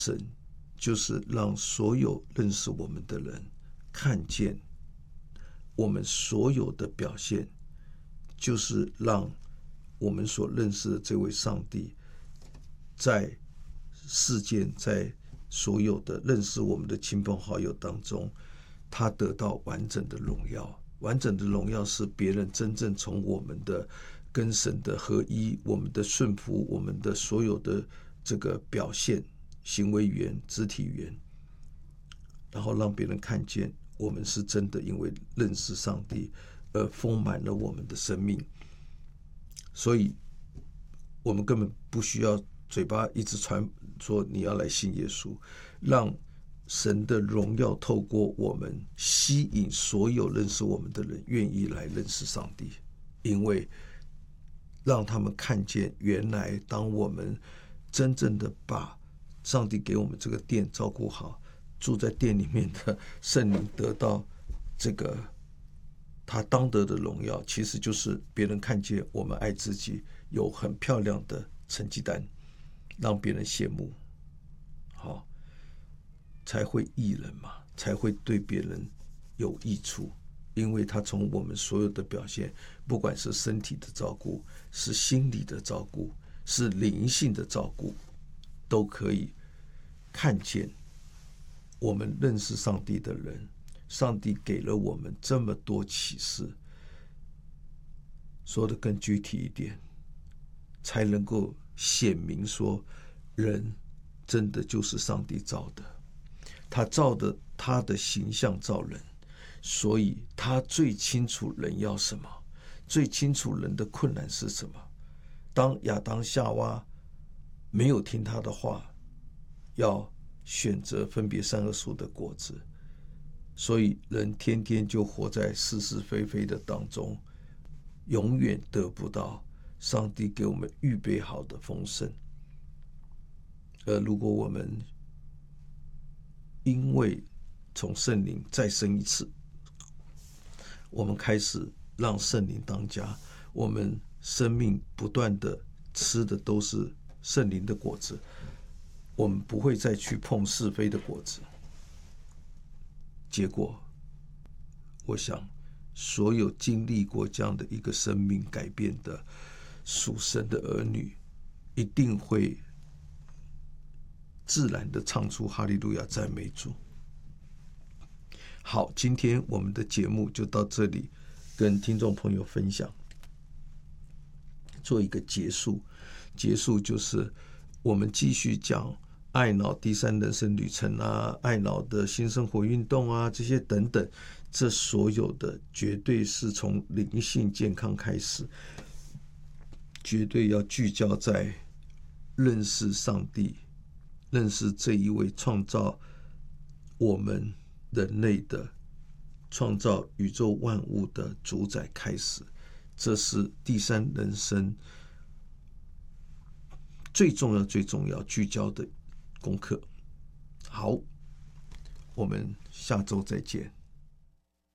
就是让所有认识我们的人看见我们所有的表现，就是让我们所认识的这位上帝在世间，在所有的认识我们的亲朋好友当中，他得到完整的荣耀。完整的荣耀是别人真正从我们的跟神的合一，我们的顺服，我们的所有的这个表现、行为语言、肢体语言，然后让别人看见我们是真的因为认识上帝而丰满了我们的生命。所以我们根本不需要嘴巴一直传说你要来信耶稣，让神的荣耀透过我们吸引所有认识我们的人愿意来认识上帝。因为让他们看见，原来当我们真正的把上帝给我们这个殿照顾好，住在殿里面的圣灵得到这个他当得的荣耀，其实就是别人看见我们爱自己有很漂亮的成绩单，让别人羡慕，好，才会益人嘛，才会对别人有益处。因为他从我们所有的表现，不管是身体的照顾，是心理的照顾，是灵性的照顾，都可以看见我们认识上帝的人，上帝给了我们这么多启示。说得更具体一点，才能够显明说，人真的就是上帝造的，他造的他的形象造人，所以他最清楚人要什么，最清楚人的困难是什么。当亚当夏娃没有听他的话，要选择分别善恶树的果子，所以人天天就活在是是非非的当中，永远得不到上帝给我们预备好的丰盛。而如果我们因为从圣灵再生一次，我们开始让圣灵当家，我们生命不断的吃的都是圣灵的果子，我们不会再去碰是非的果子。结果我想所有经历过这样的一个生命改变的属神的儿女，一定会自然的唱出哈利路亚赞美主。好，今天我们的节目就到这里，跟听众朋友分享，做一个结束。结束就是我们继续讲爱脑第三人生旅程啊，爱脑的新生活运动啊，这些等等，这所有的绝对是从灵性健康开始，绝对要聚焦在认识上帝，认识这一位创造我们人类的、创造宇宙万物的主宰开始。这是第三人生最重要、最重要聚焦的功课。好，我们下周再见。